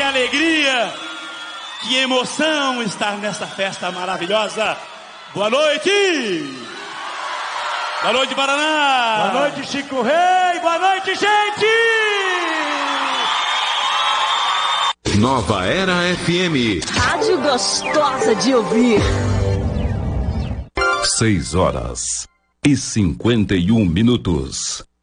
alegria, que emoção estar nessa festa maravilhosa. Boa noite! Boa noite, Paraná! Boa noite, Chico Rei! Boa noite, gente! Nova Era FM. Rádio gostosa de ouvir. 6 horas e 51 minutos.